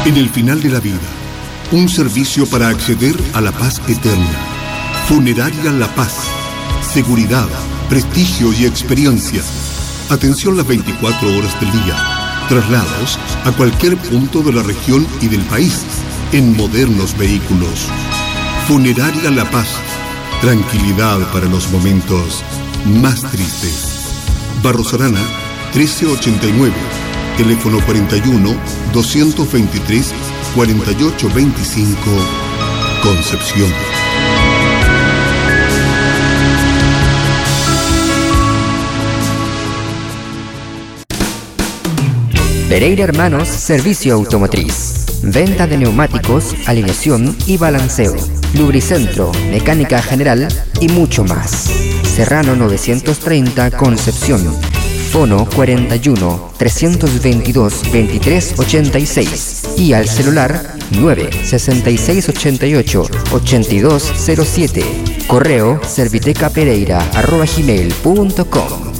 En el final de la vida, un servicio para acceder a la paz eterna. Funeraria La Paz. Seguridad, prestigio y experiencia. Atención las 24 horas del día. Traslados a cualquier punto de la región y del país en modernos vehículos. Funeraria La Paz. Tranquilidad para los momentos más tristes. Barros Arana, 1389. Teléfono 41-223-4825. Concepción. Pereira Hermanos Servicio Automotriz. Venta de neumáticos, alineación y balanceo. Lubricentro, mecánica general y mucho más. Serrano 930, Concepción. Fono 41-322-2386 y al celular 96688-8207. Correo servitecapereira@gmail.com.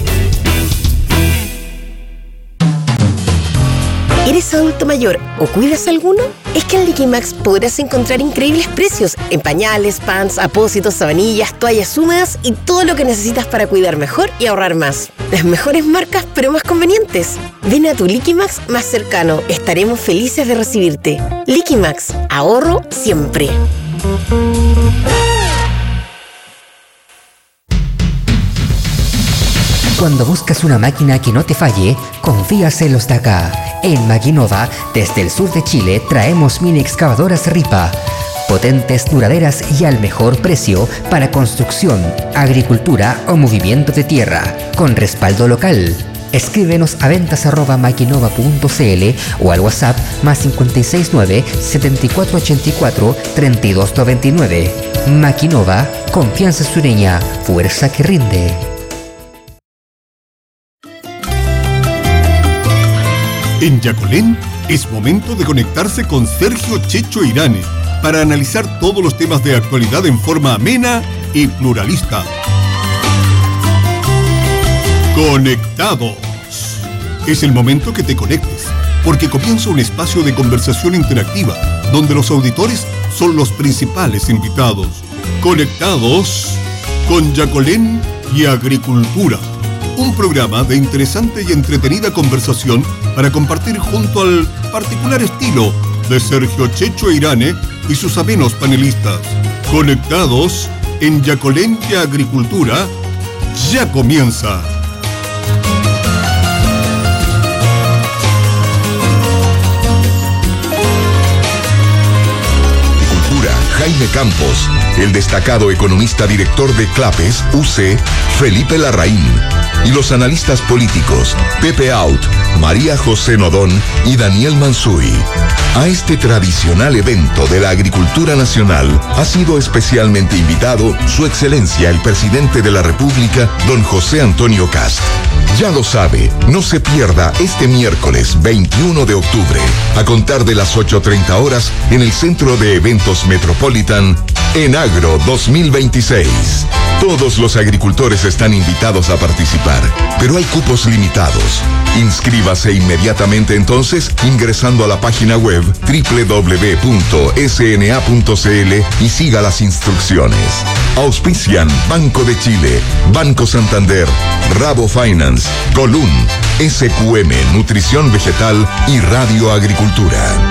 ¿Eres adulto mayor o cuidas a alguno? Es que en Liquimax podrás encontrar increíbles precios en pañales, pants, apósitos, sabanillas, toallas húmedas y todo lo que necesitas para cuidar mejor y ahorrar más. Las mejores marcas, pero más convenientes. Ven a tu Liquimax más cercano. Estaremos felices de recibirte. Liquimax, ahorro siempre. Cuando buscas una máquina que no te falle, confías en los de acá. En Maquinova, desde el sur de Chile, traemos mini excavadoras Ripa. Potentes, duraderas y al mejor precio para construcción, agricultura o movimiento de tierra, con respaldo local. Escríbenos a ventas@maquinova.cl o al WhatsApp +569 7484 3299. Maquinova, confianza sureña, fuerza que rinde. En Yacolén es momento de conectarse con Sergio Checho Irane para analizar todos los temas de actualidad en forma amena y pluralista. Conectados. Es el momento que te conectes, porque comienza un espacio de conversación interactiva, donde los auditores son los principales invitados. Conectados con Yacolén y Agricultura. Un programa de interesante y entretenida conversación para compartir junto al particular estilo de Sergio Checho Irane y sus amenos panelistas. Conectados en Yacolén y Agricultura, ya comienza. Agricultura, Jaime Campos, el destacado economista director de Clapes, UC, Felipe Larraín, y los analistas políticos Pepe Out, María José Nodón y Daniel Mansuy. A este tradicional evento de la agricultura nacional ha sido especialmente invitado Su Excelencia el Presidente de la República, don José Antonio Kast. Ya lo sabe, no se pierda este miércoles 21 de octubre, a contar de las 8:30 horas, en el Centro de Eventos Metropolitan, Enagro 2026. Todos los agricultores están invitados a participar, pero hay cupos limitados. Inscríbase inmediatamente entonces ingresando a la página web www.sna.cl y siga las instrucciones. Auspician Banco de Chile, Banco Santander, Rabo Finance, Colún, SQM Nutrición Vegetal y Radio Agricultura.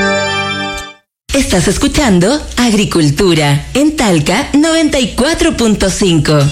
Estás escuchando Agricultura en Talca 94.5.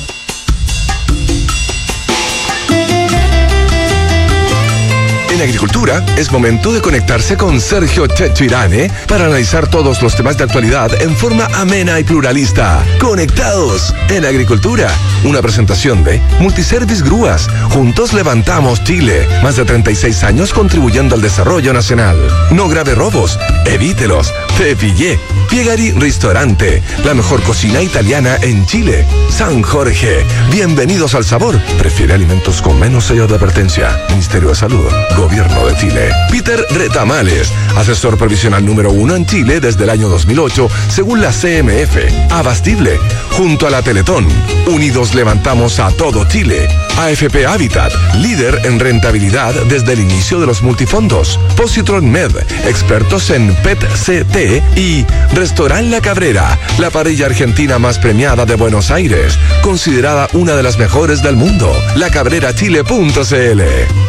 En Agricultura es momento de conectarse con Sergio Checho Irane para analizar todos los temas de actualidad en forma amena y pluralista. Conectados en Agricultura, una presentación de Multiservice Grúas. Juntos levantamos Chile. Más de 36 años contribuyendo al desarrollo nacional. No grave robos, evítelos. Te pillé. Piegari Ristorante, la mejor cocina italiana en Chile. San Jorge, bienvenidos al sabor. Prefiere alimentos con menos sello de advertencia. Ministerio de Salud, Gobierno Gobierno de Chile. Peter Retamales, asesor provisional número 1 en Chile desde el año 2008, según la CMF. Abastible, junto a la Teletón. Unidos levantamos a todo Chile. AFP Habitat, líder en rentabilidad desde el inicio de los multifondos. Positron Med, expertos en PET-CT. Y Restaurant La Cabrera, la parrilla argentina más premiada de Buenos Aires, considerada una de las mejores del mundo. lacabrerachile.cl.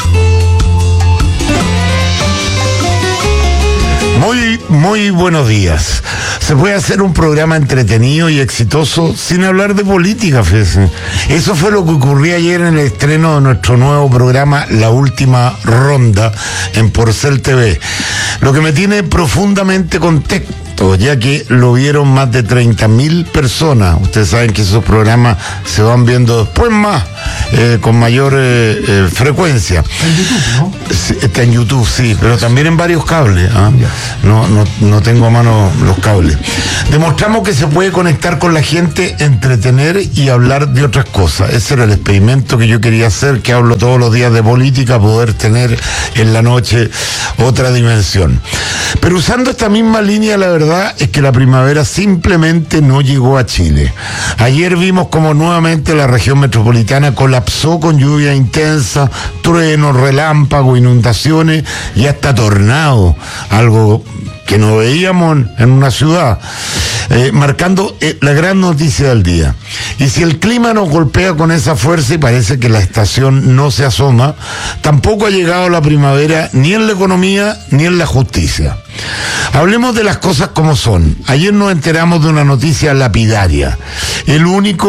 Muy buenos días. Se puede hacer un programa entretenido y exitoso sin hablar de política, fíjense. Eso fue lo que ocurrió ayer en el estreno de nuestro nuevo programa La Última Ronda en Porcel TV. Lo que me tiene profundamente contento, ya que lo vieron más de 30.000 personas. Ustedes saben que esos programas se van viendo después más, con mayor frecuencia. En YouTube, ¿no? Sí, está en YouTube, sí, pero también en varios cables. No tengo a mano los cables. Demostramos que se puede conectar con la gente, entretener y hablar de otras cosas. Ese era el experimento que yo quería hacer, que hablo todos los días de política, poder tener en la noche otra dimensión. Pero usando esta misma línea, la verdad es que la primavera simplemente no llegó a Chile. Ayer vimos como nuevamente la región metropolitana colapsó con lluvia intensa, truenos, relámpagos, inundaciones y hasta tornados, algo que no veíamos en una ciudad, marcando la gran noticia del día. Y si el clima nos golpea con esa fuerza y parece que la estación no se asoma, tampoco ha llegado la primavera ni en la economía ni en la justicia. Hablemos de las cosas como son. Ayer nos enteramos de una noticia lapidaria. El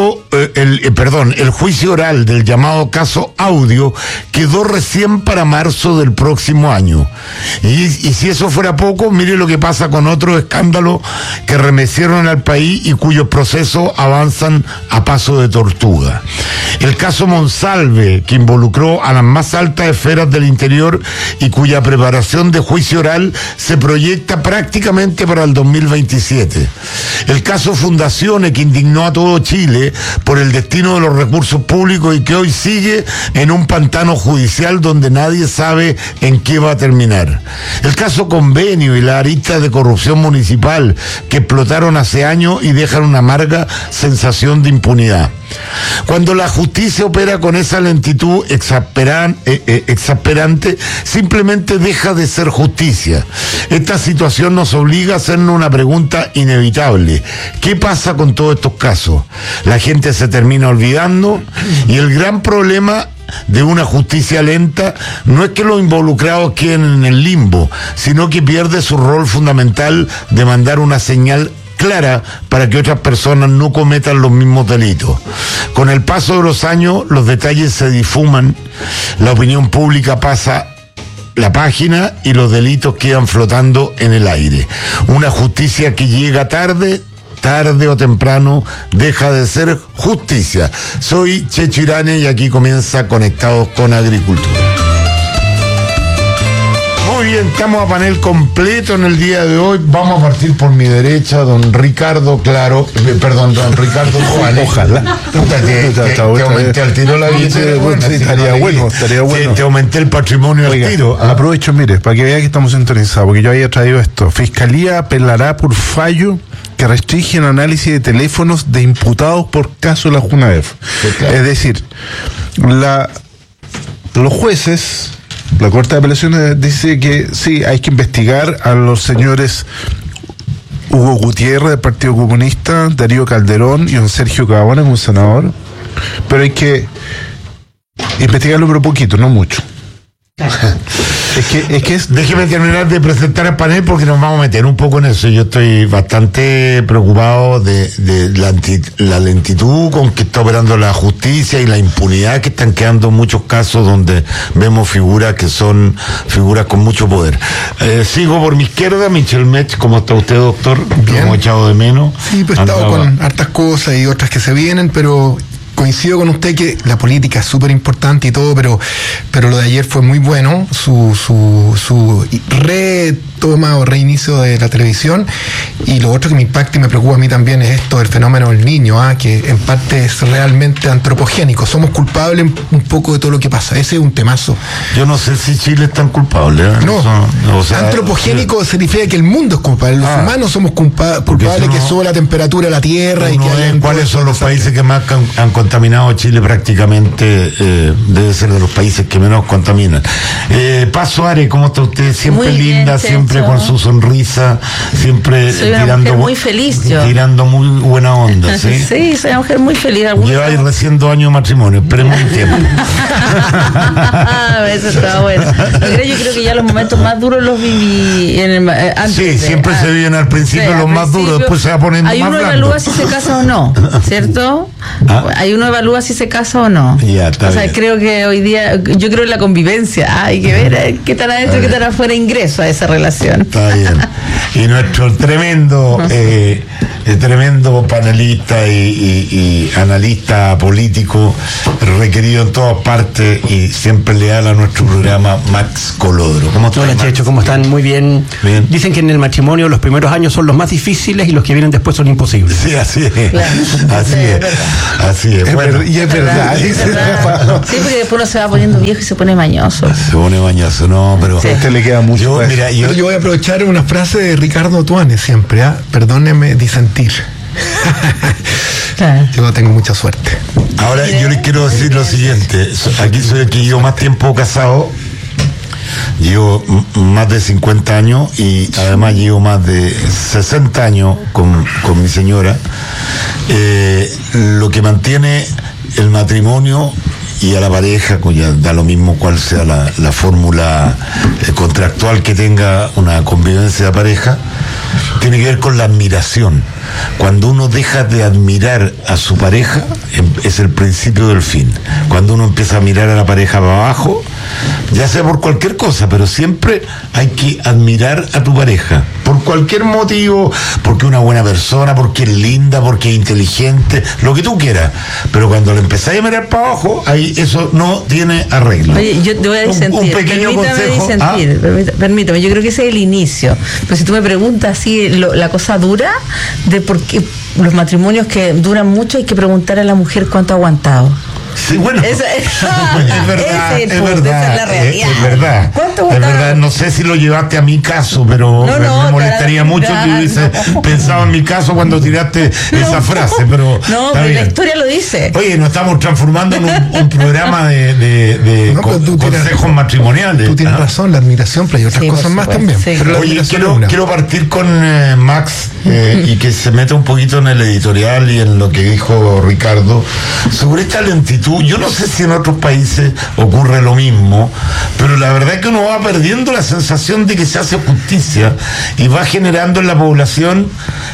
juicio oral del llamado caso Audio quedó recién para marzo del próximo año. Y si eso fuera poco, mire lo que pasa con otros escándalos que remecieron al país y cuyos procesos avanzan a paso de tortuga. El caso Monsalve, que involucró a las más altas esferas del interior y cuya preparación de juicio oral se proyecta prácticamente para el 2027. El caso Fundaciones, que indignó a todo Chile por el destino de los recursos públicos y que hoy sigue en un pantano judicial donde nadie sabe en qué va a terminar. El caso Convenio y la arista de corrupción municipal que explotaron hace años y dejan una amarga sensación de impunidad. Cuando la justicia opera con esa lentitud exasperante, simplemente deja de ser justicia. Esta situación nos obliga a hacernos una pregunta inevitable. ¿Qué pasa con todos estos casos? La gente se termina olvidando y el gran problema de una justicia lenta no es que los involucrados queden en el limbo, sino que pierde su rol fundamental de mandar una señal clara para que otras personas no cometan los mismos delitos. Con el paso de los años, los detalles se difuman, la opinión pública pasa la página y los delitos quedan flotando en el aire. Una justicia que llega tarde o temprano deja de ser justicia. Soy Checho Irane y aquí comienza Conectados con Agricultura. Muy bien, estamos a panel completo en el día de hoy. Vamos a partir por mi derecha, don Ricardo Juárez. Ojalá. Te aumenté al tiro la vida. Estaría bueno. Te aumenté el patrimonio al tiro. Aprovecho, mire, para que vea que estamos sintonizados, porque yo había traído esto. Fiscalía apelará por fallo que restringe el análisis de teléfonos de imputados por caso de la Junadef. Sí, claro. Es decir, los jueces, la Corte de Apelaciones dice que sí, hay que investigar a los señores Hugo Gutiérrez del Partido Comunista, Darío Calderón y don Sergio Cabona, un senador, pero hay que investigarlo pero poquito, no mucho. Déjeme terminar de presentar al panel porque nos vamos a meter un poco en eso. Yo estoy bastante preocupado de la lentitud con que está operando la justicia y la impunidad que están quedando muchos casos donde vemos figuras que son figuras con mucho poder. Sigo por mi izquierda, Michel Mech. ¿Cómo está usted, doctor? Bien. Lo hemos echado de menos. Sí, pues he estado con hartas cosas y otras que se vienen, pero coincido con usted que la política es súper importante y todo, pero lo de ayer fue muy bueno, su retoma o reinicio de la televisión. Y lo otro que me impacta y me preocupa a mí también es esto del fenómeno del niño, que en parte es realmente antropogénico. Somos culpables un poco de todo lo que pasa. Ese es un temazo. Yo no sé si Chile es tan culpable. No, o sea, antropogénico significa que el mundo es culpable. Los humanos somos culpables que suba la temperatura de la Tierra y que ¿cuáles son los países que más han contaminado? Chile prácticamente debe ser de los países que menos contaminan. Paso Are, ¿cómo está usted? Siempre muy linda, bien, siempre con su sonrisa, siempre soy una mujer muy feliz yo. Tirando muy buena onda, ¿sí? Sí, soy una mujer muy feliz. Lleváis recién 2 años de matrimonio, esperemos un tiempo. Eso está bueno. Yo creo que ya los momentos más duros los viví antes. Sí, siempre se viven al principio los más duros, después se va poniendo más blando. Hay uno evalúa si se casa o no, ¿cierto? Hay uno evalúa si se casa o no. Ya, está bien. Creo que hoy día, yo creo en la convivencia. Hay que ver qué tan adentro y qué tan afuera ingreso a esa relación. Está bien. Y nuestro tremendo panelista y analista político, requerido en todas partes y siempre leal a nuestro programa, Max Colodro. ¿Cómo están? Hola, Checho, ¿cómo están? Muy bien. Dicen que en el matrimonio los primeros años son los más difíciles y los que vienen después son imposibles. Sí, así es. Claro. Así es. Bueno, y es verdad. Sí, porque después uno se va poniendo viejo y se pone mañoso. No, pero a usted le queda mucho. Yo voy a aprovechar una frase de Ricardo Tuanes siempre, perdóneme disentir. Claro. Yo tengo mucha suerte. Ahora yo les quiero decir lo siguiente, aquí soy el que llevo más tiempo casado, llevo más de 50 años y además llevo más de 60 años con mi señora. Lo que mantiene el matrimonio y a la pareja, ya da lo mismo cuál sea la fórmula contractual que tenga una convivencia de pareja, tiene que ver con la admiración. Cuando uno deja de admirar a su pareja, es el principio del fin. Cuando uno empieza a mirar a la pareja para abajo, ya sea por cualquier cosa, pero siempre hay que admirar a tu pareja, por cualquier motivo, porque es una buena persona, porque es linda, porque es inteligente, lo que tú quieras. Pero cuando le empezáis a mirar para abajo, ahí eso no tiene arreglo. Oye, yo te voy a disentir. Un pequeño consejo. Permítame, yo creo que ese es el inicio. Pero si tú me preguntas así, la cosa dura, de por qué los matrimonios que duran mucho, hay que preguntar a la mujer cuánto ha aguantado. Sí, bueno, es verdad, esa es la realidad. Es verdad. ¿Cuánto es verdad, no sé si lo llevaste a mi caso, pero me molestaría mucho que hubiese pensado en mi caso cuando tiraste esa frase, pero no, pero la historia lo dice. Oye, nos estamos transformando en un programa de consejos matrimoniales. Tú tienes razón, la admiración, pero hay otras cosas más también. Sí. Pero oye, quiero partir con Max y que se meta un poquito en el editorial y en lo que dijo Ricardo sobre esta lentitud. Yo no sé si en otros países ocurre lo mismo, pero la verdad es que uno va perdiendo la sensación de que se hace justicia y va generando en la población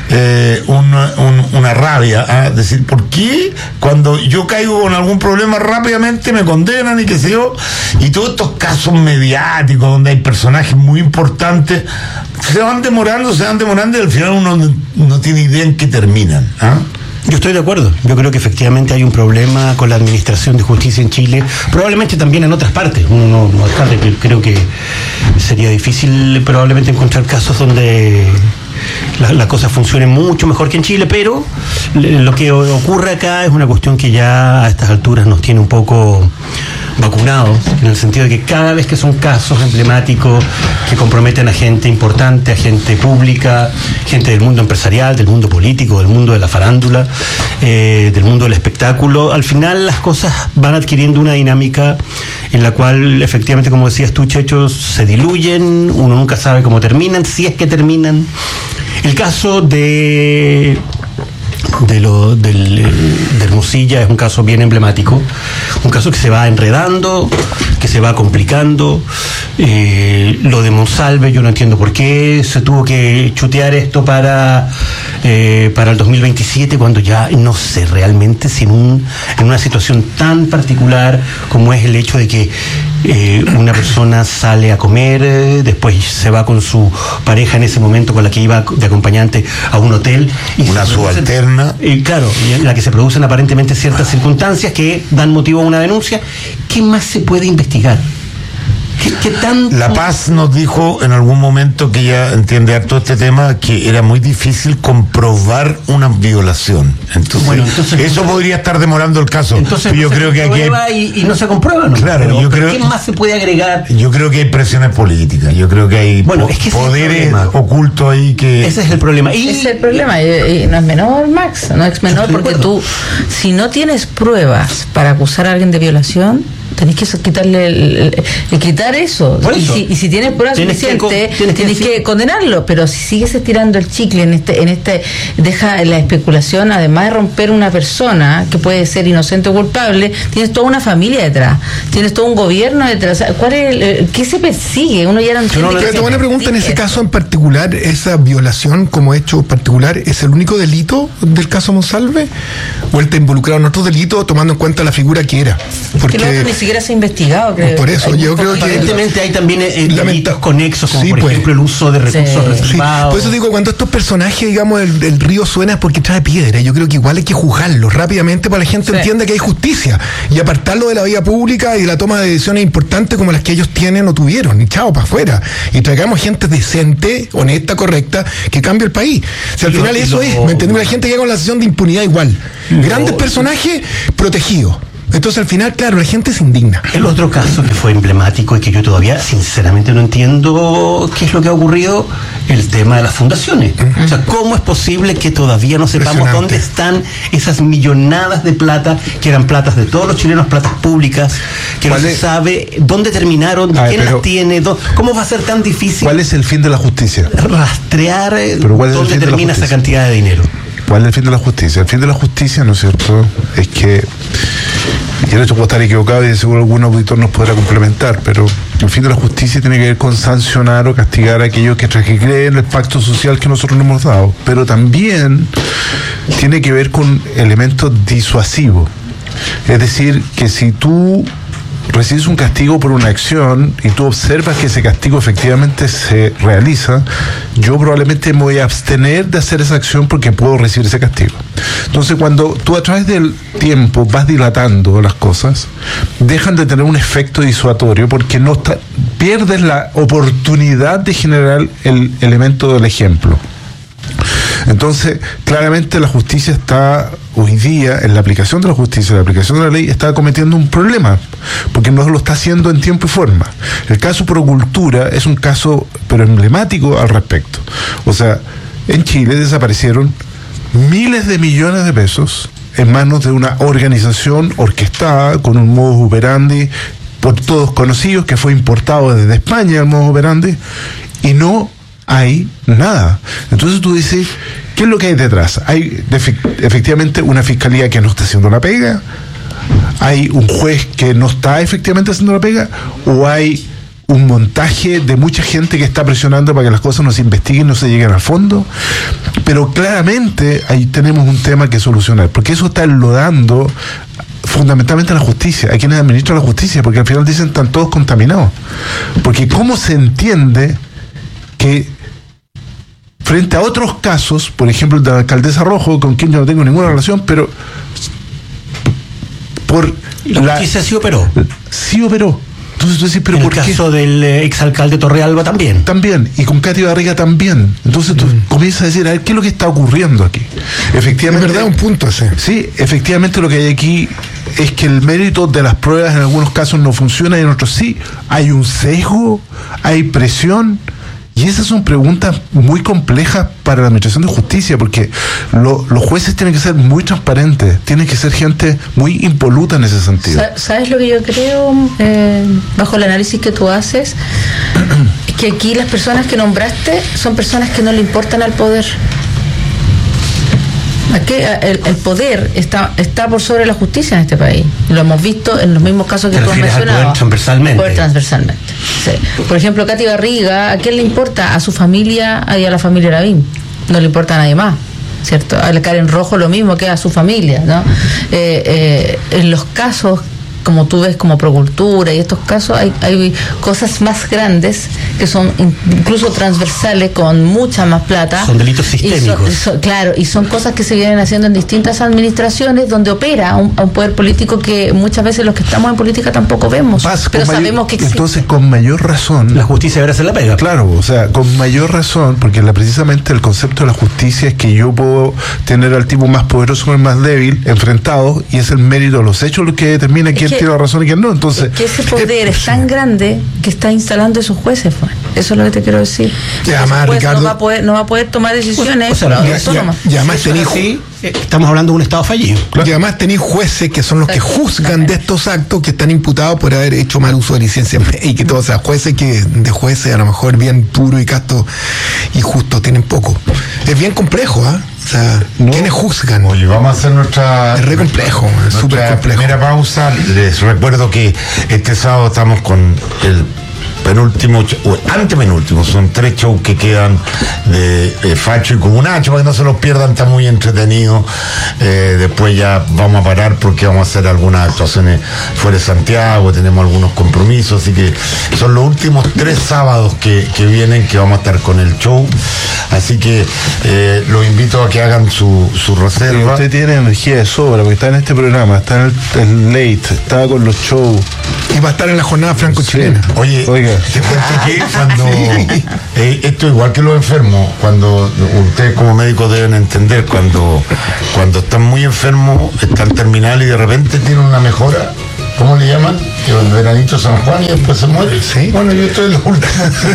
una rabia. Decir, ¿por qué cuando yo caigo con algún problema rápidamente me condenan y qué sé yo? Y todos estos casos mediáticos donde hay personajes muy importantes se van demorando y al final uno no tiene idea en qué terminan. Yo estoy de acuerdo. Yo creo que efectivamente hay un problema con la administración de justicia en Chile, probablemente también en otras partes. Uno no descarta, creo que sería difícil probablemente encontrar casos donde las cosas funcionen mucho mejor que en Chile, pero lo que ocurre acá es una cuestión que ya a estas alturas nos tiene un poco vacunados, en el sentido de que cada vez que son casos emblemáticos que comprometen a gente importante, a gente pública, gente del mundo empresarial, del mundo político, del mundo de la farándula, del mundo del espectáculo, al final las cosas van adquiriendo una dinámica en la cual efectivamente, como decías tú, Checho, se diluyen, uno nunca sabe cómo terminan, si es que terminan. El caso del Hermosilla es un caso bien emblemático, un caso que se va enredando, que se va complicando. Lo de Monsalve, yo no entiendo por qué se tuvo que chutear esto para el 2027, cuando ya no sé realmente si en una situación tan particular como es el hecho de que una persona sale a comer, después se va con su pareja en ese momento con la que iba de acompañante a un hotel. Y una subalterna. Claro, en la que se producen aparentemente ciertas circunstancias que dan motivo a una denuncia. ¿Qué más se puede investigar? ¿Qué tan... La Paz nos dijo en algún momento, que ella entiende harto este tema, que era muy difícil comprobar una violación. Entonces eso podría estar demorando el caso. Entonces yo creo que y no se comprueba, ¿no? Claro, pero ¿qué más se puede agregar? Yo creo que hay presiones políticas, yo creo que hay poderes ocultos ahí que... Ese es el problema. Ese es el problema, y no es menor, Max, no es menor, porque tú, si no tienes pruebas para acusar a alguien de violación, tenés que quitar eso. Y si tienes pruebas suficientes, tienes que condenarlo. Pero si sigues estirando el chicle deja la especulación, además de romper una persona que puede ser inocente o culpable, tienes toda una familia detrás, tienes todo un gobierno detrás. ¿Qué se persigue? Uno ya no entiende. Pero te voy a preguntar, en ese caso en particular, esa violación como hecho particular, ¿es el único delito del caso Monsalve? ¿O él está involucrado en otro delito, tomando en cuenta la figura que era? Porque ni siquiera se ha investigado, creo. Por eso, yo creo que... Evidentemente hay también delitos conexos, como por ejemplo el uso de recursos reservados. Por eso digo, cuando estos personajes, digamos, el río suena es porque trae piedra. Yo creo que igual hay que juzgarlo rápidamente para que la gente entienda que hay justicia y apartarlo de la vida pública y de la toma de decisiones importantes como las que ellos tienen o tuvieron. Y chao, para afuera. Y traigamos gente decente, honesta, correcta, que cambie el país. O sea, al final eso es, ¿me entendés? La gente llega con la sensación de impunidad igual. Grandes personajes protegidos. Entonces al final, claro, la gente se indigna. El otro caso que fue emblemático y que yo todavía sinceramente no entiendo qué es lo que ha ocurrido, el tema de las fundaciones. O sea, ¿cómo es posible que todavía no sepamos dónde están esas millonadas de plata, que eran platas de todos los chilenos, platas públicas, que no se sabe dónde terminaron, quién las tiene, cómo va a ser tan difícil? ¿Cuál es el fin de la justicia? Rastrear dónde termina esa cantidad de dinero. ¿Cuál es el fin de la justicia? El fin de la justicia, ¿no es cierto?, es que, y el hecho puedo estar equivocado y de seguro algún auditor nos podrá complementar, pero el fin de la justicia tiene que ver con sancionar o castigar a aquellos que transgreden el pacto social que nosotros nos hemos dado, pero también tiene que ver con elementos disuasivos. Es decir, que si tú recibes un castigo por una acción y tú observas que ese castigo efectivamente se realiza, yo probablemente me voy a abstener de hacer esa acción porque puedo recibir ese castigo. Entonces, cuando tú a través del tiempo vas dilatando las cosas, dejan de tener un efecto disuasorio porque pierdes la oportunidad de generar el elemento del ejemplo. Entonces, claramente la justicia está hoy día, en la aplicación de la justicia, la aplicación de la ley, está cometiendo un problema, porque no lo está haciendo en tiempo y forma. El caso Procultura es un caso, pero emblemático al respecto. O sea, en Chile desaparecieron miles de millones de pesos en manos de una organización orquestada con un modus operandi por todos conocidos, que fue importado desde España el modus operandi, y no hay nada. Entonces tú dices, ¿qué es lo que hay detrás? Hay efectivamente una fiscalía que no está haciendo la pega, hay un juez que no está efectivamente haciendo la pega, o hay un montaje de mucha gente que está presionando para que las cosas no se investiguen, no se lleguen al fondo. Pero claramente ahí tenemos un tema que solucionar, porque eso está enlodando fundamentalmente a la justicia, a quienes administran la justicia, porque al final dicen están todos contaminados. Porque ¿cómo se entiende que frente a otros casos, por ejemplo el de la alcaldesa Rojo, con quien yo no tengo ninguna relación, pero por la justicia sí operó? Sí operó. Entonces tú decís, pero ¿por qué? El caso del exalcalde Torrealba también. También, y con Katy Barriga también. Entonces tú comienzas a decir, a ver, ¿qué es lo que está ocurriendo aquí? Efectivamente, es verdad, un punto ese. Sí, efectivamente lo que hay aquí es que el mérito de las pruebas en algunos casos no funciona y en otros sí. Hay un sesgo, hay presión. Y esas son preguntas muy complejas para la administración de justicia, porque los jueces tienen que ser muy transparentes, tienen que ser gente muy impoluta en ese sentido. ¿Sabes lo que yo creo, bajo el análisis que tú haces? Es que aquí las personas que nombraste son personas que no le importan al poder. Aquí el poder está por sobre la justicia en este país. Lo hemos visto en los mismos casos que tú has mencionado. Poder transversalmente. Poder transversalmente. Sí. Por ejemplo, Katy Barriga, ¿a quién le importa? A su familia y a la familia Lavín. No le importa a nadie más, ¿cierto? A Karen Rojo lo mismo que a su familia, ¿no? En los casos como tú ves, como Procultura y estos casos, hay cosas más grandes que son incluso transversales, con mucha más plata. Son delitos sistémicos. Claro, y son cosas que se vienen haciendo en distintas administraciones donde opera un poder político que muchas veces los que estamos en política tampoco vemos, pero sabemos que existe. Entonces, con mayor razón... La justicia deberá hacer la pega. Claro, o sea, con mayor razón, porque precisamente el concepto de la justicia es que yo puedo tener al tipo más poderoso con el más débil enfrentado, y es el mérito de los hechos lo que determina quién tiene la razón y quién no. Entonces, que ese poder es tan grande que está instalando esos jueces, Juan. Eso es lo que te quiero decir. Y además, Ricardo, no va a poder tomar decisiones autónomas. Y además estamos hablando de un Estado fallido. Y además tenéis jueces que son los que juzgan de estos actos, que están imputados por haber hecho mal uso de licencia y que todos, o sea, jueces a lo mejor bien puro y casto y justo tienen poco. Es bien complejo, ¿ah? O sea, ¿quiénes juzgan? Oye, vamos a hacer es re complejo, es súper complejo. Primera pausa. Les recuerdo que este sábado estamos con el penúltimo o antepenúltimo, son 3 shows que quedan de Facho y Comunacho, para que no se los pierdan, está muy entretenido. Después ya vamos a parar porque vamos a hacer algunas actuaciones fuera de Santiago, tenemos algunos compromisos, así que son los últimos 3 sábados que vienen, que vamos a estar con el show, así que los invito a que hagan su reserva. Usted tiene energía de sobra, porque está en este programa, está en el late, está con los shows. Y va a estar en la jornada franco-chilena. Oye, te cuento que cuando esto igual que los enfermos, cuando ustedes como médicos deben entender, cuando están muy enfermos, están terminales y de repente tienen una mejora, ¿cómo le llaman? Que el veranito San Juan y después se muere. Sí. Bueno, yo estoy en los últimos.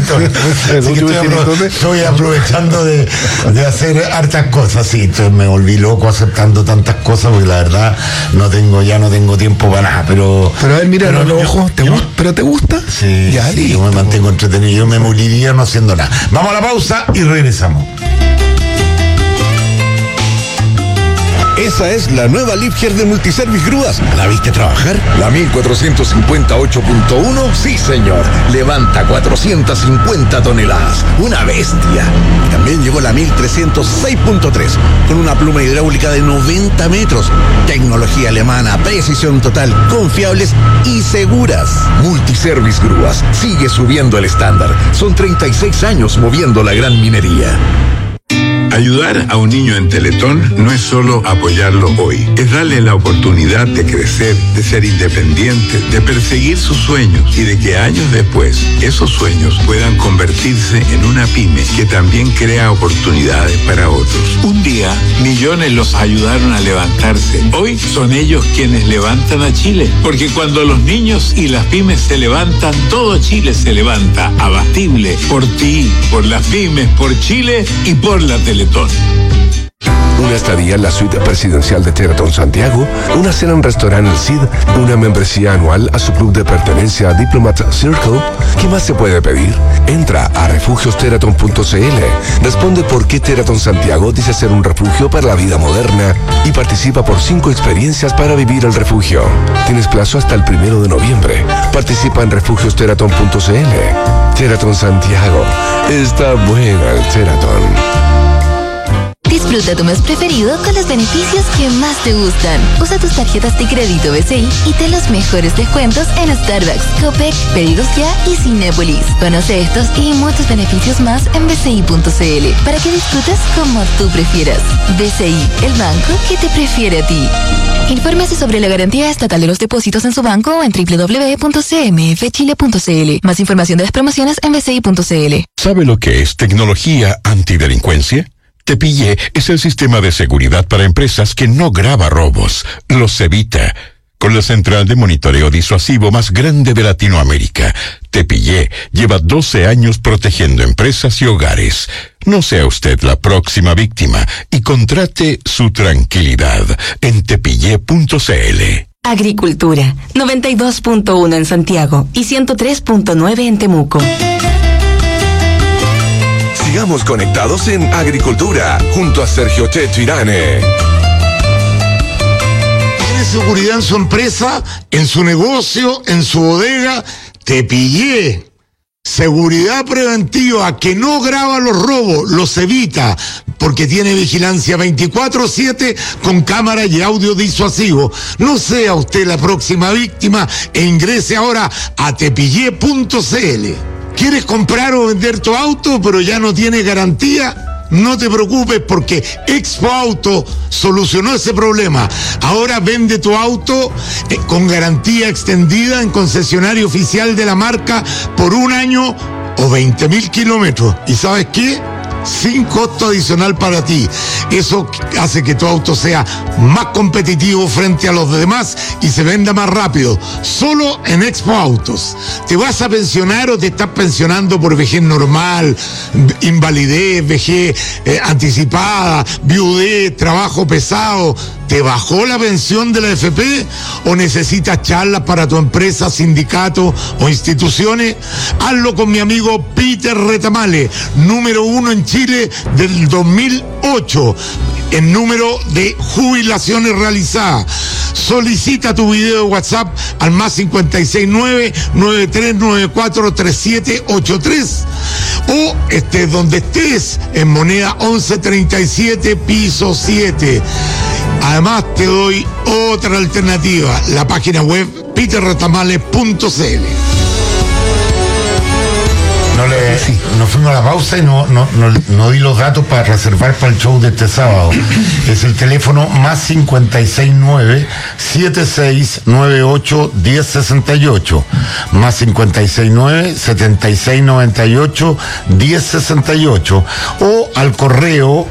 Así que estoy aprovechando de hacer hartas cosas, sí. Entonces me volví loco aceptando tantas cosas porque la verdad ya no tengo tiempo para nada. Pero a ver, mira los ojos, ¿pero te gusta? Sí, yo me mantengo entretenido, yo me moriría no haciendo nada. Vamos a la pausa y regresamos. Esa es la nueva Liebherr de Multiservice Grúas. ¿La viste trabajar? La 1458.1, sí señor. Levanta 450 toneladas. Una bestia. También llegó la 1306.3, con una pluma hidráulica de 90 metros. Tecnología alemana, precisión total, confiables y seguras. Multiservice Grúas sigue subiendo el estándar. Son 36 años moviendo la gran minería. Ayudar a un niño en Teletón no es solo apoyarlo hoy, es darle la oportunidad de crecer, de ser independiente, de perseguir sus sueños y de que años después esos sueños puedan convertirse en una pyme que también crea oportunidades para otros. Un día, millones los ayudaron a levantarse. Hoy son ellos quienes levantan a Chile, porque cuando los niños y las pymes se levantan, todo Chile se levanta. Abatible por ti, por las pymes, por Chile y por la Teletón. Una estadía en la suite presidencial de Teletón Santiago, una cena en restaurante El Cid, una membresía anual a su club de pertenencia a Diplomat Circle. ¿Qué más se puede pedir? Entra a refugiosteraton.cl, responde por qué Teletón Santiago dice ser un refugio para la vida moderna y participa por 5 experiencias para vivir el refugio. Tienes plazo hasta el 1 de noviembre. Participa en refugiosteraton.cl. Teletón Santiago. Está bueno el Teletón. Disfruta tu mes preferido con los beneficios que más te gustan. Usa tus tarjetas de crédito BCI y ten los mejores descuentos en Starbucks, Copec, Pedidos Ya y Cinépolis. Conoce estos y muchos beneficios más en bci.cl para que disfrutes como tú prefieras. BCI, el banco que te prefiere a ti. Infórmese sobre la garantía estatal de los depósitos en su banco o en www.cmfchile.cl. Más información de las promociones en bci.cl. ¿Sabe lo que es tecnología antidelincuencia? Tepillé es el sistema de seguridad para empresas que no graba robos, los evita. Con la central de monitoreo disuasivo más grande de Latinoamérica, Tepillé lleva 12 años protegiendo empresas y hogares. No sea usted la próxima víctima y contrate su tranquilidad en tepillé.cl. Agricultura, 92.1 en Santiago y 103.9 en Temuco. Sigamos conectados en Agricultura, junto a Sergio Checho Irane. ¿Tiene seguridad en su empresa, en su negocio, en su bodega? Tepillé. Seguridad preventiva que no graba los robos, los evita, porque tiene vigilancia 24/7 con cámara y audio disuasivo. No sea usted la próxima víctima e ingrese ahora a tepillé.cl. ¿Quieres comprar o vender tu auto pero ya no tiene garantía? No te preocupes porque Expo Auto solucionó ese problema. Ahora vende tu auto con garantía extendida en concesionario oficial de la marca por 1 año o 20.000 kilómetros. ¿Y sabes qué? Sin costo adicional para ti. Eso hace que tu auto sea más competitivo frente a los demás y se venda más rápido. Solo en Expo Autos. ¿Te vas a pensionar o te estás pensionando por vejez normal, invalidez, vejez anticipada, viudez, trabajo pesado? ¿Te bajó la pensión de la AFP o necesitas charlas para tu empresa, sindicato o instituciones? Hazlo con mi amigo Peter Retamale, número 1 en Chile del 2008 en número de jubilaciones realizadas. Solicita tu video de WhatsApp al más 569-9394-3783 o estés donde estés en moneda 1137 piso 7. Además te doy otra alternativa, la página web peterretamale.cl. Nos fuimos a la pausa y no di los datos para reservar para el show de este sábado. Es el teléfono más 569-7698-1068, más 569-7698-1068 o al correo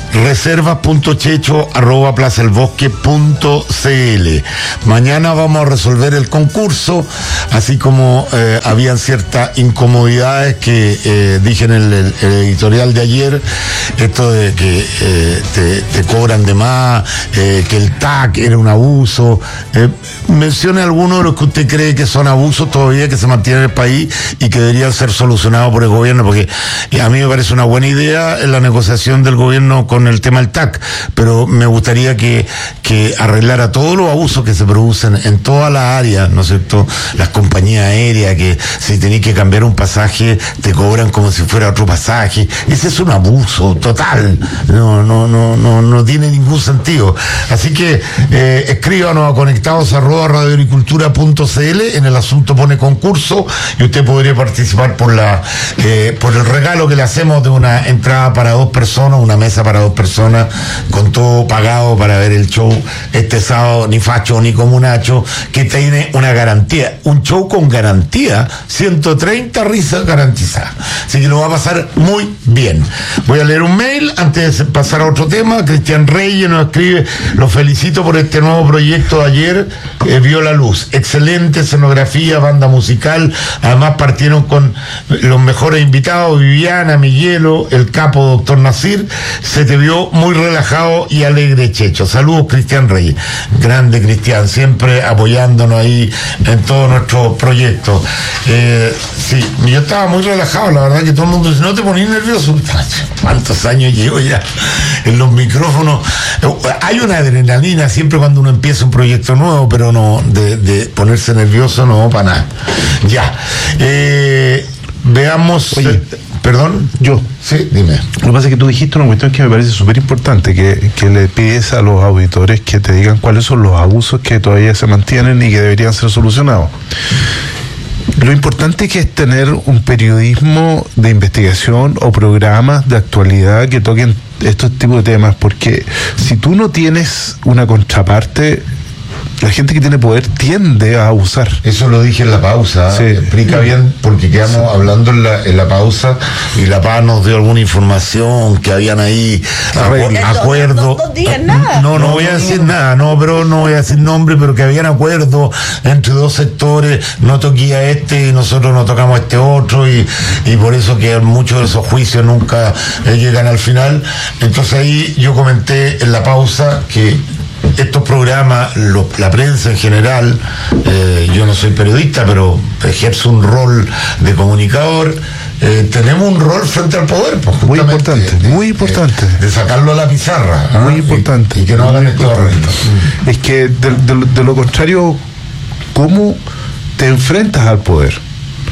reservas.checho@plazaelbosque.cl. Mañana vamos a resolver el concurso, así como habían ciertas incomodidades que dije en el editorial de ayer, esto de que te cobran de más, que el TAC era un abuso. Mencione algunos de los que usted cree que son abusos todavía que se mantienen en el país y que deberían ser solucionados por el gobierno, porque a mí me parece una buena idea en la negociación del gobierno con el tema del TAC, pero me gustaría que arreglara todos los abusos que se producen en todas las áreas, ¿no es cierto? Las compañías aéreas, que si tenés que cambiar un pasaje te cobran como si fuera otro pasaje. Ese es un abuso total, no tiene ningún sentido. Así que escríbanos a conectados@radioagricultura.cl. En el asunto pone concurso y usted podría participar por el regalo que le hacemos de una entrada para 2 personas, una mesa para 2 personas, con todo pagado para ver el show este sábado, ni facho ni comunacho, que tiene una garantía, un show con garantía, 130 risas garantizadas. Así que lo va a pasar muy bien. Voy a leer un mail antes de pasar a otro tema. Cristian Reyes nos escribe: los felicito por este nuevo proyecto de ayer, vio la luz. Excelente escenografía, banda musical, además partieron con los mejores invitados, Viviana, Miguelo, el capo doctor Nasir. Se te vio muy relajado y alegre, Checho. Saludos, Cristian Reyes. Grande Cristian, siempre apoyándonos ahí en todos nuestros proyectos. Sí, yo estaba muy relajado, la verdad que todo el mundo dice, no te pones nervioso. ¿Cuántos años llevo ya en los micrófonos? Hay una adrenalina siempre cuando uno empieza un proyecto nuevo, pero no, de ponerse nervioso no, para nada. Ya. Veamos. Oye, ¿perdón? Yo. Sí, dime. Lo que pasa es que tú dijiste una cuestión que me parece súper importante, que le pides a los auditores que te digan cuáles son los abusos que todavía se mantienen y que deberían ser solucionados. Lo importante que es tener un periodismo de investigación o programas de actualidad que toquen estos tipos de temas, porque si tú no tienes una contraparte, la gente que tiene poder tiende a abusar. Eso lo dije en la pausa. Sí. Explica bien, porque quedamos hablando en la pausa y la PA nos dio alguna información que habían ahí acuerdos. No digan nada. No voy a decir nada, pero no voy a decir nombre, pero que habían acuerdos entre 2 sectores, no toquía este y nosotros no tocamos este otro, y por eso que muchos de esos juicios nunca llegan al final. Entonces ahí yo comenté en la pausa que estos programas, la prensa en general, yo no soy periodista, pero ejerzo un rol de comunicador, tenemos un rol frente al poder, pues, muy importante, de sacarlo a la pizarra, muy importante, y que no hagan esto. Es que de lo contrario, ¿cómo te enfrentas al poder?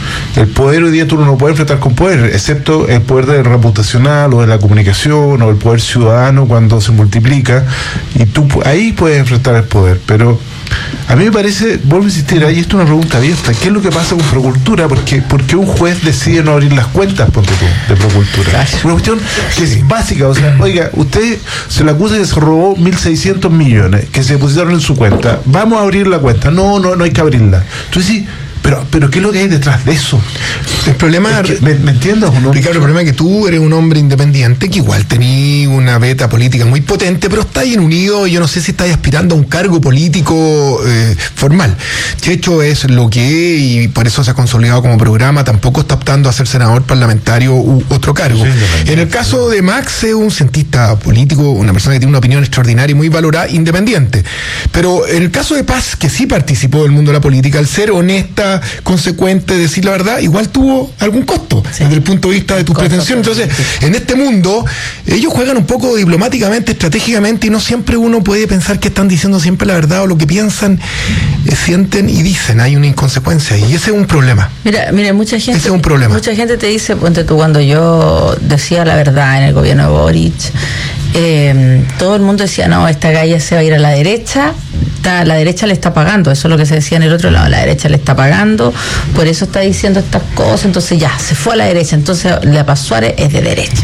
El poder hoy día tú no lo puedes enfrentar con poder, excepto el poder de reputacional o de la comunicación o el poder ciudadano cuando se multiplica, y tú ahí puedes enfrentar el poder. Pero a mí me parece, vuelvo a insistir, ahí esto es una pregunta abierta. ¿Qué es lo que pasa con Procultura? ¿Por qué un juez decide no abrir las cuentas, ponte tú, de Procultura? Una cuestión que es básica. O sea, oiga, usted se le acusa de que se robó 1.600 millones que se depositaron en su cuenta. Vamos a abrir la cuenta. No hay que abrirla. Entonces sí. Pero ¿qué es lo que hay detrás de eso? El problema, ¿me entiendes o no? Ricardo, el problema es que tú eres un hombre independiente que igual tenías una beta política muy potente, pero estás en unido y yo no sé si estás aspirando a un cargo político formal. Checho es lo que es y por eso se ha consolidado como programa, tampoco está optando a ser senador parlamentario u otro cargo. Sí, en el caso de Max es un cientista político, una persona que tiene una opinión extraordinaria y muy valorada, independiente. Pero en el caso de Paz, que sí participó del mundo de la política, al ser honesta, consecuente, decir la verdad, igual tuvo algún costo desde el punto de vista de tus pretensiones. Entonces, en este mundo, ellos juegan un poco diplomáticamente, estratégicamente, y no siempre uno puede pensar que están diciendo siempre la verdad o lo que piensan, sienten y dicen. Hay una inconsecuencia y ese es un problema. Mira, mucha gente. Ese es un problema. Mucha gente te dice, ponte tú, cuando yo decía la verdad en el gobierno de Boric, todo el mundo decía, no, esta galla se va a ir a la derecha, la derecha le está pagando, eso es lo que se decía en el otro lado, la derecha le está pagando, por eso está diciendo estas cosas, entonces ya, se fue a la derecha, entonces la Paz Suárez es de derecha.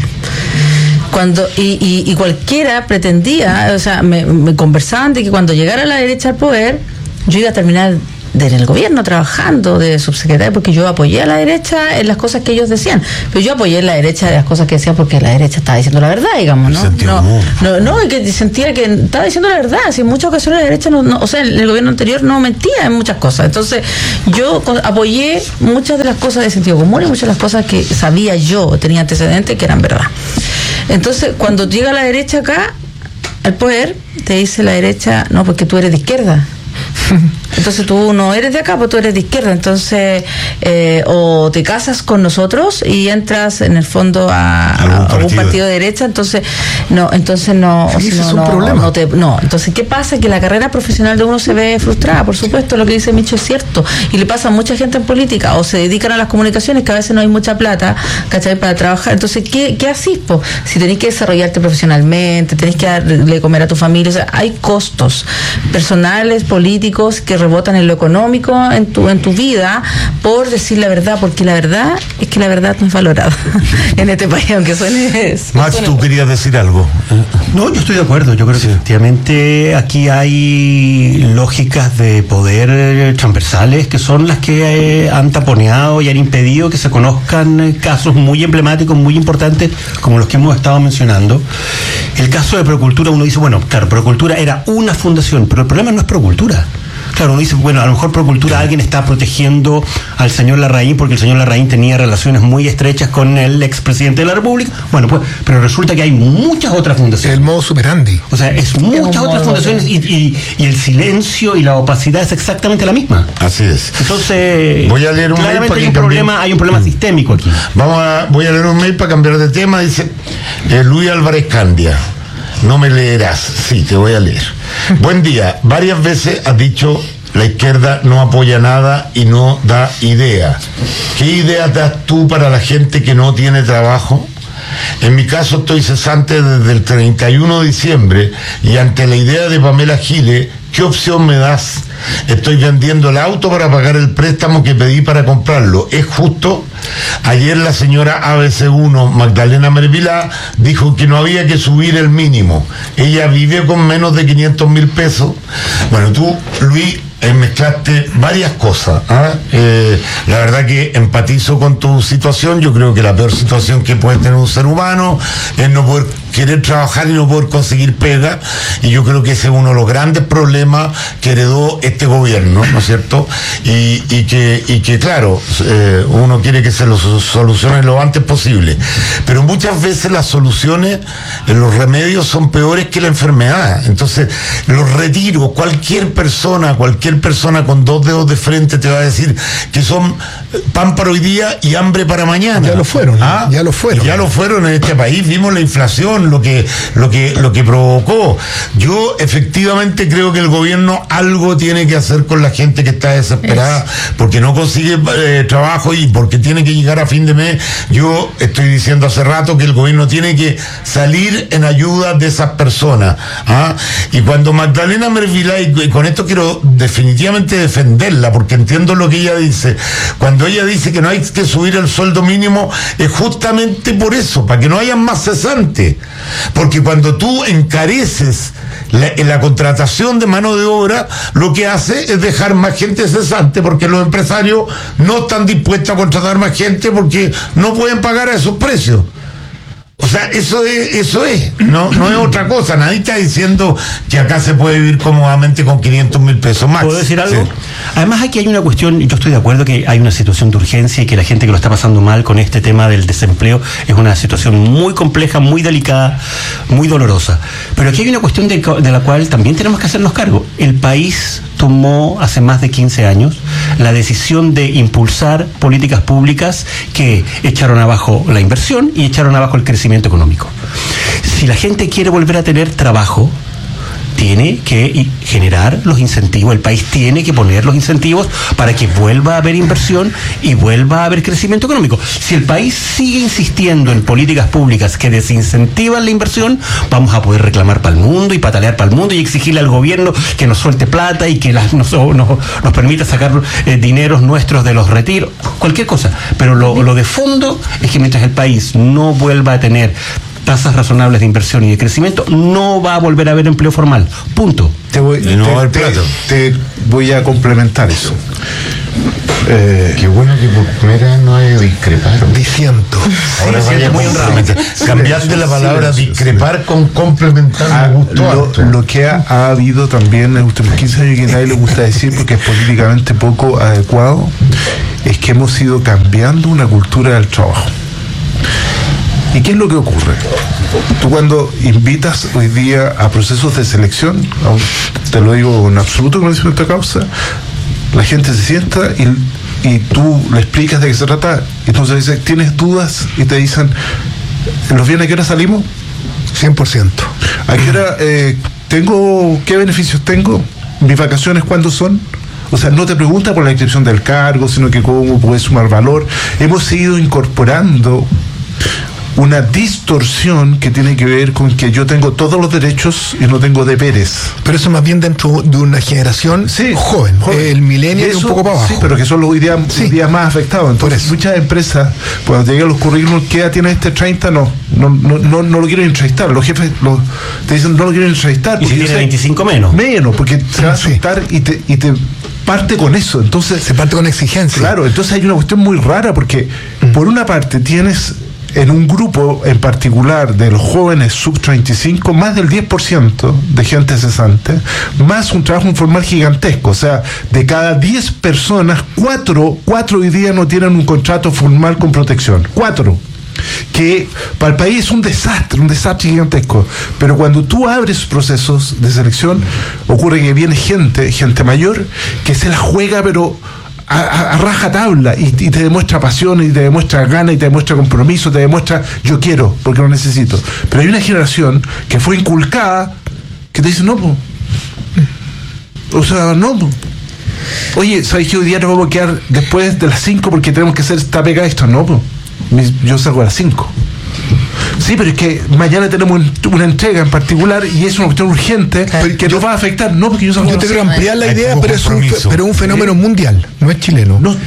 Y cualquiera pretendía, o sea, me conversaban de que cuando llegara a la derecha al poder, yo iba a terminar en el gobierno trabajando de subsecretaria, porque yo apoyé a la derecha en las cosas que ellos decían, pero yo apoyé a la derecha de las cosas que decían porque la derecha estaba diciendo la verdad, digamos, ¿no? Y que sentía que estaba diciendo la verdad. Si en muchas ocasiones la derecha o sea, el gobierno anterior no mentía en muchas cosas. Entonces yo apoyé muchas de las cosas de sentido común y muchas de las cosas que sabía yo, tenía antecedentes que eran verdad. Entonces cuando llega la derecha acá al poder, te dice la derecha, no, porque tú eres de izquierda. Entonces tú no eres de acá, pues tú eres de izquierda. Entonces o te casas con nosotros y entras en el fondo a un partido de derecha. Entonces no es un problema. Entonces ¿qué pasa? Que la carrera profesional de uno se ve frustrada. Por supuesto, lo que dice Micho es cierto y le pasa a mucha gente en política, o se dedican a las comunicaciones, que a veces no hay mucha plata, ¿cachai?, para trabajar. Entonces ¿qué haces, po? Si tenés que desarrollarte profesionalmente, tenés que darle comer a tu familia, o sea, hay costos personales, políticos, que rebotan en lo económico en tu vida por decir la verdad, porque la verdad es que la verdad no es valorada en este país, aunque suene. Max, tú querías decir algo. No, yo estoy de acuerdo. Yo creo que efectivamente aquí hay lógicas de poder transversales que son las que han taponeado y han impedido que se conozcan casos muy emblemáticos, muy importantes, como los que hemos estado mencionando. El caso de Procultura, uno dice, bueno, claro, Procultura era una fundación, pero el problema no es Procultura. Claro, uno dice, bueno, a lo mejor Procultura alguien está protegiendo al señor Larraín porque el señor Larraín tenía relaciones muy estrechas con el expresidente de la República. Bueno, pues, pero resulta que hay muchas otras fundaciones. El modo superandi. O sea, es muchas otras fundaciones y el silencio y la opacidad es exactamente la misma. Así es. Entonces, voy a leer un mail para hay un problema sistémico aquí. Voy a leer un mail para cambiar de tema. Dice Luis Álvarez Candia. No me leerás. Sí, te voy a leer. Buen día. Varias veces has dicho la izquierda no apoya nada y no da idea. ¿Qué ideas das tú para la gente que no tiene trabajo? En mi caso estoy cesante desde el 31 de diciembre y ante la idea de Pamela Giles, ¿qué opción me das? Estoy vendiendo el auto para pagar el préstamo que pedí para comprarlo. ¿Es justo? Ayer la señora ABC1, Magdalena Mervilá, dijo que no había que subir el mínimo. Ella vive con menos de 500.000 pesos. Bueno, tú, Luis, mezclaste varias cosas. La verdad que empatizo con tu situación. Yo creo que la peor situación que puede tener un ser humano es no poder querer trabajar y no poder conseguir pega, y yo creo que ese es uno de los grandes problemas que heredó este gobierno, ¿no es cierto? Y que claro, uno quiere que se lo solucione lo antes posible, pero muchas veces las soluciones, los remedios son peores que la enfermedad. Entonces los retiros, cualquier persona con 2 dedos de frente te va a decir que son pan para hoy día y hambre para mañana. Ya lo fueron, ya lo fueron en este país. Vimos la inflación, lo que provocó. Yo efectivamente creo que el gobierno algo tiene que hacer con la gente que está desesperada porque no consigue trabajo y porque tiene que llegar a fin de mes. Yo estoy diciendo hace rato que el gobierno tiene que salir en ayuda de esas personas. Y cuando Magdalena Mervilay, y con esto quiero definitivamente defenderla porque entiendo lo que ella dice, cuando ella dice que no hay que subir el sueldo mínimo, es justamente por eso, para que no haya más cesantes. Porque cuando tú encareces la contratación de mano de obra, lo que hace es dejar más gente cesante, porque los empresarios no están dispuestos a contratar más gente porque no pueden pagar a esos precios. O sea, eso es, no es otra cosa. Nadie está diciendo que acá se puede vivir cómodamente con 500.000 pesos más. ¿Puedo decir algo? Sí. Además, aquí hay una cuestión, yo estoy de acuerdo que hay una situación de urgencia y que la gente que lo está pasando mal con este tema del desempleo es una situación muy compleja, muy delicada, muy dolorosa. Pero aquí hay una cuestión de la cual también tenemos que hacernos cargo. El país tomó hace más de 15 años la decisión de impulsar políticas públicas que echaron abajo la inversión y echaron abajo el crecimiento económico. Si la gente quiere volver a tener trabajo, tiene que generar los incentivos, el país tiene que poner los incentivos para que vuelva a haber inversión y vuelva a haber crecimiento económico. Si el país sigue insistiendo en políticas públicas que desincentivan la inversión, vamos a poder reclamar para el mundo y patalear para el mundo y exigirle al gobierno que nos suelte plata y que nos permita sacar dineros nuestros de los retiros, cualquier cosa. Pero lo de fondo es que mientras el país no vuelva a tener tasas razonables de inversión y de crecimiento, no va a volver a haber empleo formal. Punto. Te voy a complementar eso. Qué bueno que por primera no hay discrepar. Diciendo. Ahora vaya muy honradamente. Cambiaste la palabra discrepar con complementar. Me gustó. Lo que ha habido también en los últimos 15 años que a nadie le gusta decir porque es políticamente poco adecuado, es que hemos ido cambiando una cultura del trabajo. ¿Y qué es lo que ocurre? Tú cuando invitas hoy día a procesos de selección, te lo digo con absoluto conocimiento de causa, la gente se sienta y tú le explicas de qué se trata, y entonces dice, ¿tienes dudas? Y te dicen, ¿los viernes a qué hora salimos? 100%. ¿A qué hora qué beneficios tengo? ¿Mis vacaciones cuándo son? O sea, no te pregunta por la inscripción del cargo, sino que cómo puedes sumar valor. Hemos ido incorporando una distorsión que tiene que ver con que yo tengo todos los derechos y no tengo deberes. Pero eso más bien dentro de una generación joven. El milenio es un poco para abajo. Sí, pero que son los días más afectados. Entonces, muchas empresas, cuando te llegan los currículums, ¿qué edad tiene este 30? No lo quieren entrevistar. Los jefes te dicen, no lo quieren entrevistar. ¿Y si tiene 25 menos? Menos, porque te va a asustar y te parte con eso. Entonces, se parte con exigencia. Claro, entonces hay una cuestión muy rara porque, por una parte, tienes en un grupo en particular de los jóvenes sub-35, más del 10% de gente cesante, más un trabajo informal gigantesco. O sea, de cada 10 personas, 4 hoy día no tienen un contrato formal con protección. 4. Que para el país es un desastre gigantesco. Pero cuando tú abres procesos de selección, ocurre que viene gente mayor, que se la juega, pero a raja tabla, y te demuestra pasión, y te demuestra ganas, y te demuestra compromiso, te demuestra yo quiero, porque lo necesito. Pero hay una generación que fue inculcada que te dice no, po. O sea, no, po. Oye, ¿sabes que hoy día nos vamos a quedar después de las 5 porque tenemos que hacer esta pega extra? No, po. Yo salgo a las 5. Sí, pero es que mañana tenemos una entrega en particular y es una cuestión urgente que nos va a afectar. No, porque yo te quiero ampliar la idea, pero es un fenómeno mundial, no es chileno. No.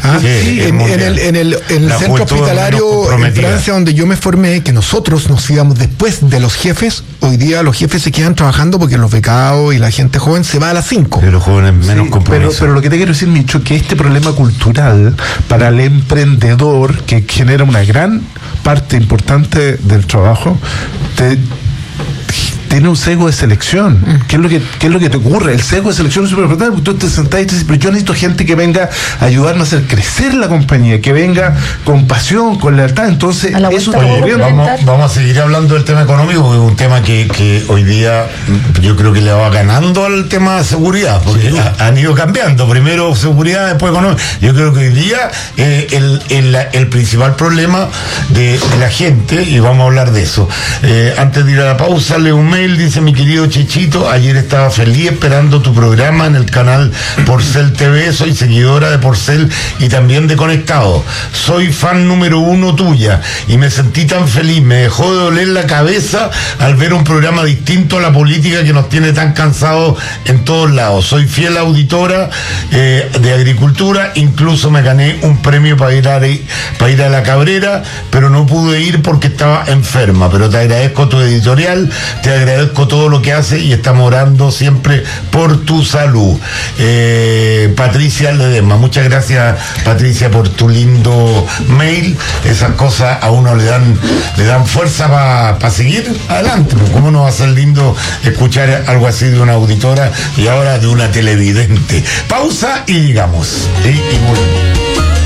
En el centro hospitalario en Francia, donde yo me formé, que nosotros nos íbamos después de los jefes, hoy día los jefes se quedan trabajando porque los becados y la gente joven se va a las 5. Pero los jóvenes menos compromiso. Pero lo que te quiero decir, Micho, que este problema cultural para el emprendedor, que genera una gran parte importante del trabajo, te tiene un sesgo de selección. ¿Qué es lo que te ocurre? El sesgo de selección es súper importante, porque tú te sentás y te dices, pero yo necesito gente que venga a ayudarme a hacer crecer la compañía, que venga con pasión, con lealtad. Entonces, eso está ocurriendo. Vamos a seguir hablando del tema económico, porque es un tema que hoy día yo creo que le va ganando al tema de seguridad, porque han ido cambiando. Primero seguridad, después económico. Yo creo que hoy día el principal problema de la gente, y vamos a hablar de eso. Antes de ir a la pausa, leo un mail, dice mi querido Chechito, ayer estaba feliz esperando tu programa en el canal Porcel TV, soy seguidora de Porcel y también de Conectado. Soy fan número 1 tuya y me sentí tan feliz, me dejó de doler la cabeza al ver un programa distinto a la política que nos tiene tan cansados en todos lados. Soy fiel auditora de agricultura, incluso me gané un premio para ir a La Cabrera, pero no pude ir porque estaba enferma, pero te agradezco tu editorial, te agradezco todo lo que hace y estamos orando siempre por tu salud. Patricia Ledesma, muchas gracias Patricia por tu lindo mail. Esas cosas a uno le dan fuerza para seguir adelante. ¿Cómo no va a ser lindo escuchar algo así de una auditora y ahora de una televidente? Pausa y digamos, y volvemos.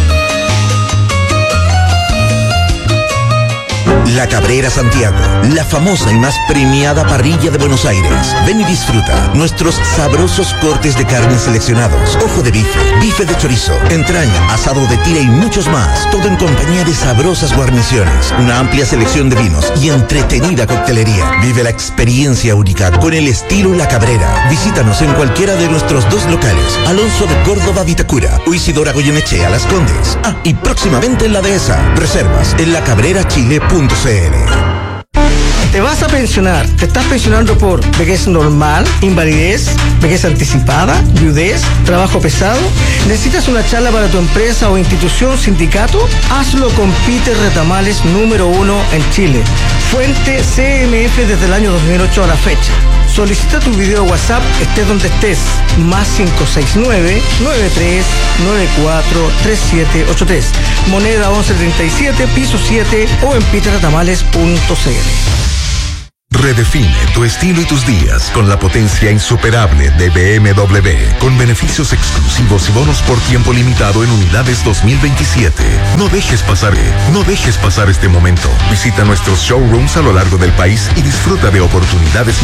La Cabrera Santiago, la famosa y más premiada parrilla de Buenos Aires. Ven y disfruta nuestros sabrosos cortes de carne seleccionados, ojo de bife de chorizo, entraña, asado de tira y muchos más. Todo en compañía de sabrosas guarniciones, una amplia selección de vinos y entretenida coctelería. Vive la experiencia única con el estilo La Cabrera. Visítanos en cualquiera de nuestros 2 locales, Alonso de Córdoba, Vitacura, o Isidora Goyenechea, Las Condes. Y próximamente en La Dehesa. Reservas en lacabrerachile.cl. ¿Te vas a pensionar? ¿Te estás pensionando por vejez normal, invalidez, vejez anticipada, viudez, trabajo pesado? ¿Necesitas una charla para tu empresa o institución, sindicato? Hazlo con Peter Retamales, número 1 en Chile. Fuente CMF desde el año 2008 a la fecha. Solicita tu video WhatsApp, estés donde estés. Más 569-9394-3783. Moneda 1137, piso 7 o en peterretamales.cl. Redefine tu estilo y tus días con la potencia insuperable de BMW, con beneficios exclusivos y bonos por tiempo limitado en unidades 2027. No dejes pasar este momento. Visita nuestros showrooms a lo largo del país y disfruta de oportunidades